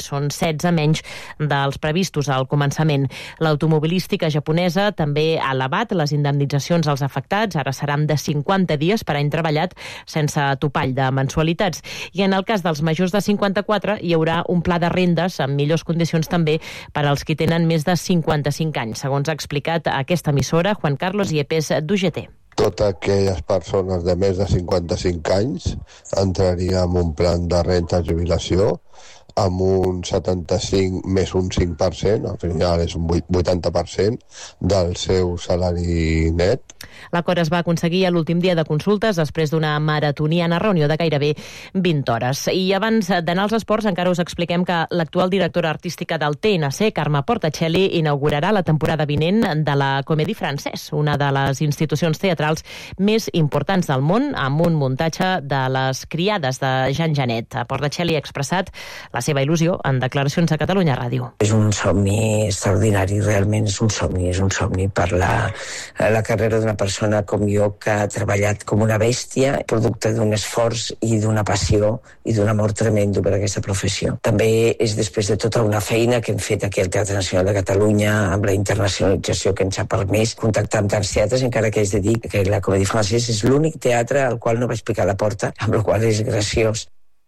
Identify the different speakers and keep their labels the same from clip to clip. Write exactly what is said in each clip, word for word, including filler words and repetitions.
Speaker 1: morts, són setze menys dels previstos al començament. L'automobilística japonesa també ha elevat les indemnitzacions als afectats, ara seran de cinquanta dies per any treballat sense topall de mensualitats. I en el cas dels majors de cinquanta-quatre hi haurà un pla de rendes amb millors condicions també per als qui tenen més de cinquanta-cinc anys, segons ha explicat a aquesta emissora Juan Carlos Yepes d'U G T.
Speaker 2: Totes aquelles persones de més de cinquanta-cinc anys entraria en un plan de renta de jubilació amb un setanta-cinc més un cinc per cent, al final és un vuitanta per cent del seu salari net.
Speaker 1: L'acord es va aconseguir a l'últim dia de consultes després d'una maratoniana reunió de gairebé vint hores. I abans d'anar als esports encara us expliquem que l'actual directora artística del T N C, Carme Portacelli, inaugurarà la temporada vinent de la Comédie Française, una de les institucions teatrals més importants del món, amb un muntatge de les Criades de Jean Genet. Portacelli ha expressat la seva il·lusió en declaracions a Catalunya Ràdio.
Speaker 3: És un somni extraordinari, realment és un somni, és un somni per la, la carrera d'una persona com jo que ha treballat com una bèstia, producte d'un esforç i d'una passió i d'un amor tremendo per aquesta professió. També és després de tota una feina que hem fet aquí al Teatre Nacional de Catalunya amb la internacionalització que ens ha permès contactar amb tants teatres, encara que haig de dir que la Comédie Française és l'únic teatre al qual no vaig picar la porta, amb la qual és graciós.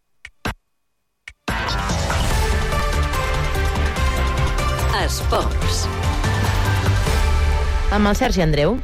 Speaker 4: Esports.
Speaker 1: Amb el Sergi Andreu.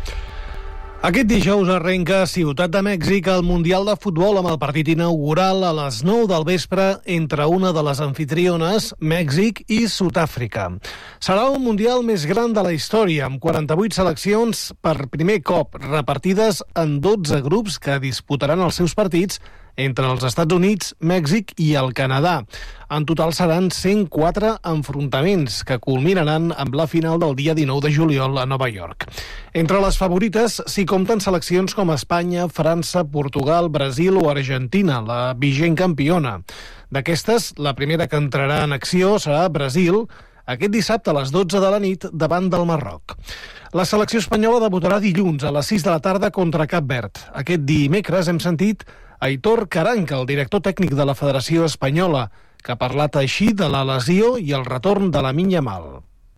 Speaker 5: Aquest dijous arrenca a Ciutat de Mèxic el Mundial de Futbol amb el partit inaugural a les nou del vespre entre una de les anfitriones, Mèxic i Sud-àfrica. Serà el Mundial més gran de la història, amb quaranta-vuit seleccions per primer cop, repartides en dotze grups que disputaran els seus partits entre els Estats Units, Mèxic i el Canadà. En total seran cent quatre enfrontaments que culminaran amb la final del dia dinou de juliol a Nova York. Entre les favorites s'hi compten seleccions com Espanya, França, Portugal, Brasil o Argentina, la vigent campiona. D'aquestes, la primera que entrarà en acció serà Brasil, aquest dissabte a les dotze de la nit davant del Marroc. La selecció espanyola debutarà dilluns a les sis de la tarda contra Cap Verd. Aquest dimecres hem sentit Aitor Karanka, el director tècnic de la Federació Espanyola, que ha parlat així de la lesió y el retorn de Lamine Yamal.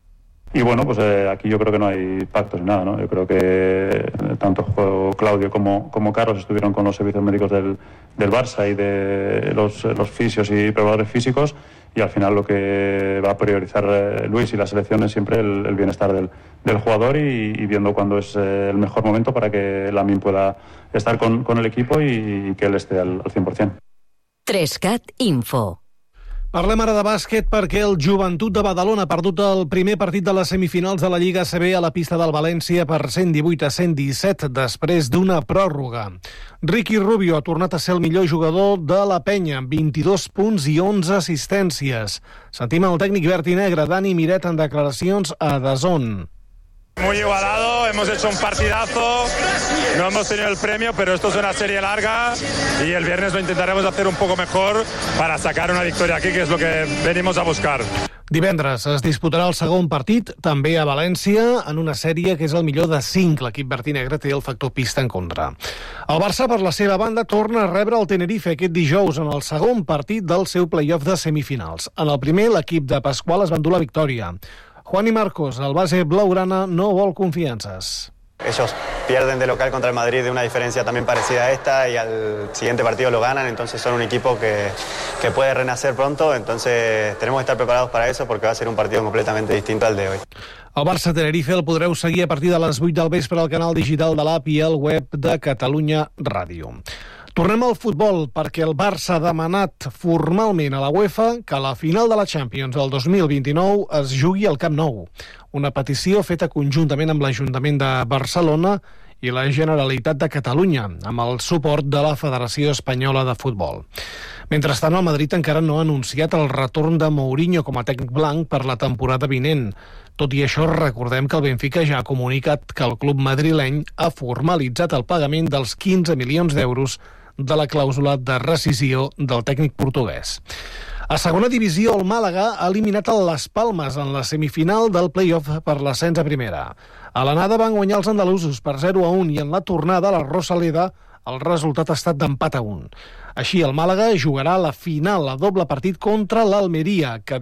Speaker 6: Y bueno, pues eh, aquí yo creo que no hay pactos ni nada, ¿no? Yo creo que tanto Claudio como, como Carlos estuvieron con los servicios médicos del, del Barça y de los, los fisios y preparadores físicos, y al final lo que va a priorizar eh, Luis y la selección es siempre el, el bienestar del, del jugador y, y viendo cuándo es eh, el mejor momento para que Lamine pueda estar con, con el equipo y, y que él esté al, al cien por cien.
Speaker 4: tres cat Info.
Speaker 5: Parlem ara de bàsquet perquè el Joventut de Badalona ha perdut el primer partit de les semifinals de la Lliga A C B a la pista del València per cent divuit a cent disset després d'una pròrroga. Ricky Rubio ha tornat a ser el millor jugador de la penya, amb vint-i-dos punts i onze assistències. Sentim el tècnic verd i negre Dani Miret en declaracions a D A Z N.
Speaker 7: Muy igualado, hemos hecho un partidazo, no hemos tenido el premio, pero esto es una serie larga y el viernes lo intentaremos hacer un poco mejor para sacar una victoria aquí, que es lo que venimos a buscar.
Speaker 5: Divendres es disputarà el segon partit, també a València, en una sèrie que és el millor de cinc. L'equip verd i negre té el factor pista en contra. El Barça, per la seva banda, torna a rebre el Tenerife aquest dijous en el segon partit del seu play-off de semifinals. En el primer, l'equip de Pasqual es va endur la victòria. Juan y Marcos, el base blaugrana, no vol confiances.
Speaker 8: Ellos pierden de local contra el Madrid de una diferencia también parecida a esta y al siguiente partido lo ganan, entonces son un equipo que, que puede renacer pronto, entonces tenemos que estar preparados para eso porque va a ser un partido completamente distinto al de hoy.
Speaker 5: El Barça-Tenerife el podreu seguir a partir de les vuit del vespre al canal digital de l'app i al web de Catalunya Ràdio. Tornem al futbol perquè el Barça ha demanat formalment a la UEFA que la final de la Champions del dos mil vint-i-nou es jugui al Camp Nou. Una petició feta conjuntament amb l'Ajuntament de Barcelona i la Generalitat de Catalunya, amb el suport de la Federació Espanyola de Futbol. Mentrestant, el Madrid encara no ha anunciat el retorn de Mourinho com a tècnic blanc per la temporada vinent. Tot i això, recordem que el Benfica ja ha comunicat que el club madrileny ha formalitzat el pagament dels quinze milions d'euros de la clàusula de rescisió del tècnic portuguès. A segona divisió, el Màlaga ha eliminat el Las Palmas en la semifinal del play-off per l'ascens a primera. A l'anada van guanyar els andalusos per zero a un i en la tornada a la Rosaleda el resultat ha estat d'empat a un. Així, el Màlaga jugarà la final a doble partit contra l'Almeria, que